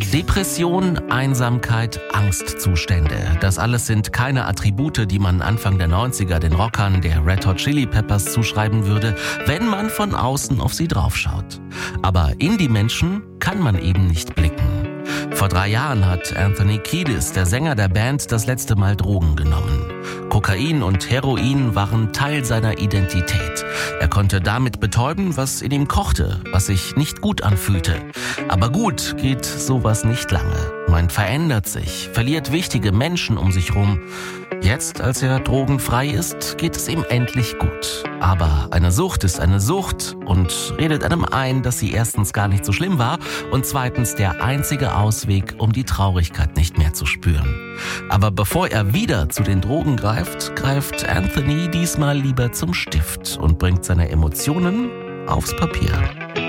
Depression, Einsamkeit, Angstzustände. Das alles sind keine Attribute, die man Anfang der 90er den Rockern der Red Hot Chili Peppers zuschreiben würde, wenn man von außen auf sie draufschaut. Aber in die Menschen kann man eben nicht blicken. Vor 3 Jahren hat Anthony Kiedis, der Sänger der Band, das letzte Mal Drogen genommen. Kokain und Heroin waren Teil seiner Identität. Er konnte damit betäuben, was in ihm kochte, was sich nicht gut anfühlte. Aber gut geht sowas nicht lange. Man verändert sich, verliert wichtige Menschen um sich rum. Jetzt, als er drogenfrei ist, geht es ihm endlich gut. Aber eine Sucht ist eine Sucht und redet einem ein, dass sie erstens gar nicht so schlimm war und zweitens der einzige Ausweg, um die Traurigkeit nicht mehr zu spüren. Aber bevor er wieder zu den Drogen greift Anthony diesmal lieber zum Stift und bringt seine Emotionen aufs Papier.